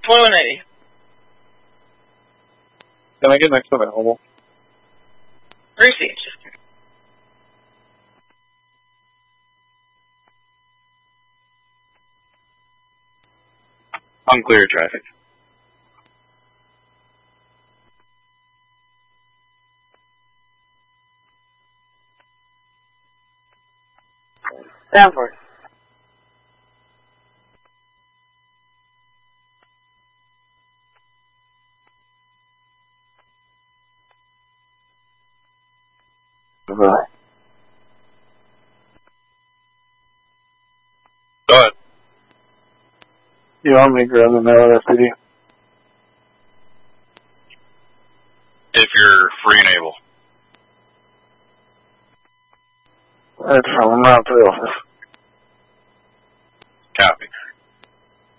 Fluent. Can I get next available? Received. Unclear traffic. Stanford. Right. Go ahead. You want me to grab the mail SPD? If you're free and able. That's from I'm not at the office.